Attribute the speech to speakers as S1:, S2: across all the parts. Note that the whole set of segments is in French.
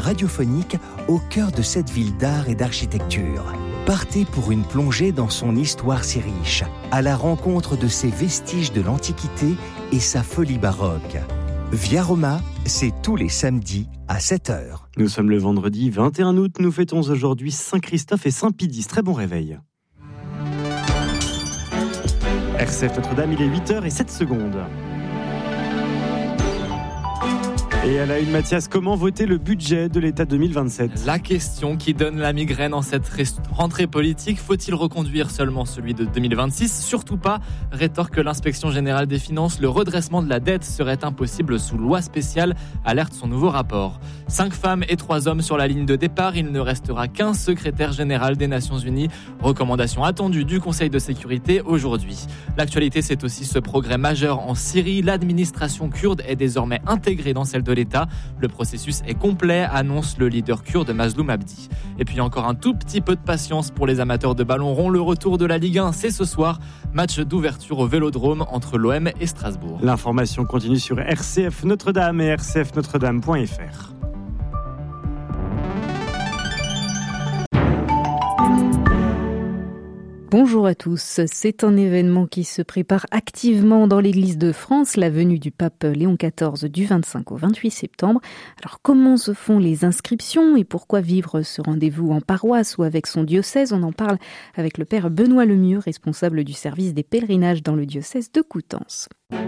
S1: radiophonique au cœur de cette ville d'art et d'architecture. Partez pour une plongée dans son histoire si riche, à la rencontre de ses vestiges de l'Antiquité et sa folie baroque. Via Roma, c'est tous les samedis à 7h.
S2: Nous sommes le vendredi 21 août, nous fêtons aujourd'hui Saint-Christophe et Saint-Pidis. Très bon réveil. RCF Notre-Dame, il est 8h07. Et à la une, Mathias, comment voter le budget de l'État 2027 ?
S3: La question qui donne la migraine en cette rentrée politique, faut-il reconduire seulement celui de 2026 ? Surtout pas, rétorque l'Inspection Générale des Finances, le redressement de la dette serait impossible sous loi spéciale, alerte son nouveau rapport. 5 femmes et 3 hommes sur la ligne de départ, il ne restera qu'un secrétaire général des Nations Unies. Recommandation attendue du Conseil de sécurité aujourd'hui. L'actualité, c'est aussi ce progrès majeur en Syrie. L'administration kurde est désormais intégrée dans celle de l'État. Le processus est complet, annonce le leader kurde Mazloum Abdi. Et puis encore un tout petit peu de patience pour les amateurs de ballon rond. Le retour de la Ligue 1, c'est ce soir. Match d'ouverture au Vélodrome entre l'OM et Strasbourg.
S2: L'information continue sur RCF Notre-Dame et rcfnotredame.fr.
S4: Bonjour à tous. C'est un événement qui se prépare activement dans l'Église de France, la venue du pape Léon XIV du 25 au 28 septembre. Alors comment se font les inscriptions et pourquoi vivre ce rendez-vous en paroisse ou avec son diocèse ? On en parle avec le père Benoît Lemieux, responsable du service des pèlerinages dans le diocèse de Coutances.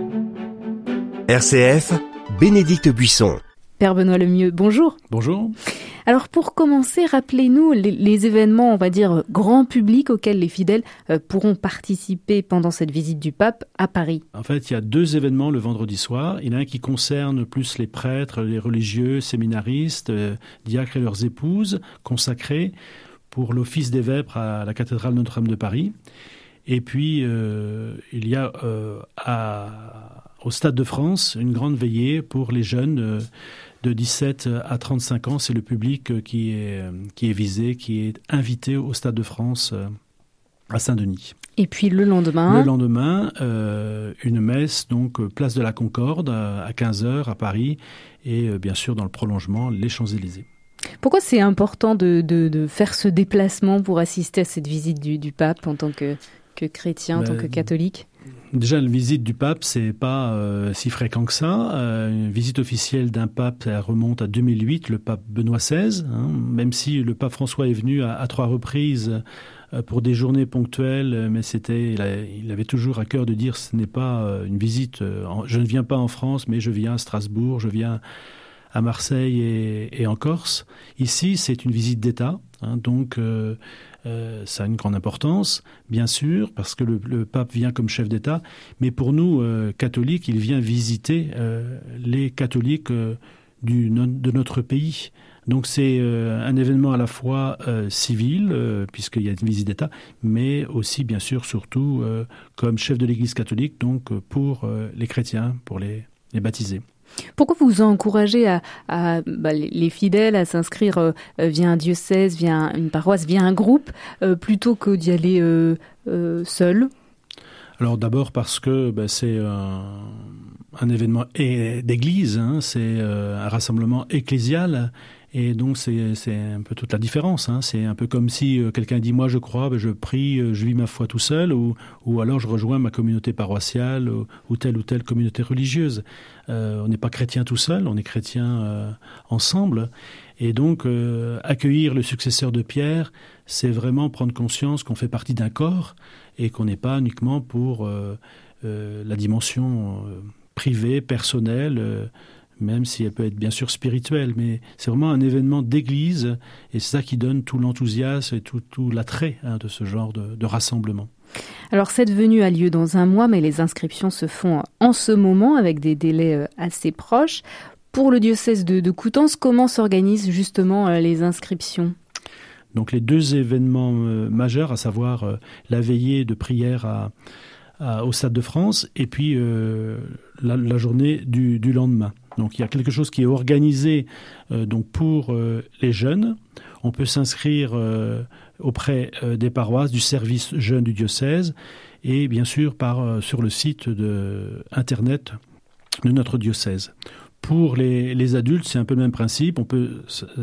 S1: RCF, Bénédicte Buisson.
S4: Père Benoît Lemieux, bonjour.
S5: Bonjour.
S4: Alors pour commencer, rappelez-nous les événements, on va dire, grand public auxquels les fidèles pourront participer pendant cette visite du pape à Paris.
S5: En fait, il y a 2 événements le vendredi soir. Il y en a un qui concerne plus les prêtres, les religieux, séminaristes, diacres et leurs épouses, consacrés pour l'office des vêpres à la cathédrale Notre-Dame de Paris. Et puis, il y a au Stade de France une grande veillée pour les jeunes de 17 à 35 ans. C'est le public qui est visé, qui est invité au Stade de France à Saint-Denis.
S4: Et puis le lendemain,
S5: une messe, donc place de la Concorde à 15h à Paris et bien sûr dans le prolongement, les Champs-Élysées.
S4: Pourquoi c'est important de faire ce déplacement pour assister à cette visite du pape en tant que chrétien, en tant que catholique ?
S5: Déjà, la visite du pape, c'est pas si fréquent que ça. Une visite officielle d'un pape, elle remonte à 2008, le pape Benoît XVI. Même si le pape François est venu à 3 reprises pour des journées ponctuelles, mais il avait toujours à cœur de dire ce n'est pas une visite. Je ne viens pas en France, mais je viens à Strasbourg, je viens à Marseille et en Corse. Ici, c'est une visite d'État, donc ça a une grande importance, bien sûr, parce que le pape vient comme chef d'État, mais pour nous, catholiques, il vient visiter les catholiques de notre pays. Donc c'est un événement à la fois civil, puisqu'il y a une visite d'État, mais aussi, bien sûr, surtout comme chef de l'Église catholique, donc pour les chrétiens, pour les baptisés.
S4: Pourquoi vous encouragez les fidèles à s'inscrire via un diocèse, via une paroisse, via un groupe, plutôt que d'y aller seul ?
S5: Alors d'abord parce que c'est un événement d'église, c'est un rassemblement ecclésial. Et donc, c'est un peu toute la différence. C'est un peu comme si quelqu'un dit « moi je crois, je prie, je vis ma foi tout seul » ou alors je rejoins ma communauté paroissiale ou telle communauté religieuse. On n'est pas chrétien tout seul, on est chrétien ensemble. Et donc, accueillir le successeur de Pierre, c'est vraiment prendre conscience qu'on fait partie d'un corps et qu'on n'est pas uniquement pour la dimension privée, personnelle, même si elle peut être bien sûr spirituelle, mais c'est vraiment un événement d'église, et c'est ça qui donne tout l'enthousiasme et tout l'attrait de ce genre de rassemblement.
S4: Alors cette venue a lieu dans un mois, mais les inscriptions se font en ce moment avec des délais assez proches. Pour le diocèse de Coutances, comment s'organisent justement les inscriptions ?
S5: Donc les 2 événements majeurs, à savoir la veillée de prière au Stade de France et puis la journée du lendemain. Donc il y a quelque chose qui est organisé donc pour les jeunes. On peut s'inscrire auprès des paroisses, du service jeune du diocèse et bien sûr sur le site internet de notre diocèse. Pour les adultes, c'est un peu le même principe. On peut